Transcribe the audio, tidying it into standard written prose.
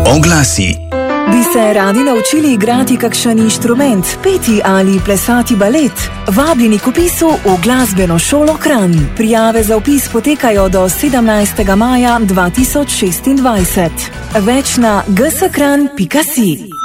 Oglasi. Bi se radi naučili igrati kakšen inštrument, peti ali plesati balet? Vabljeni k vpisu v glasbeno šolo Kranj. Prijave za vpis potekajo do 17. maja 2026. Več na gskranj.si.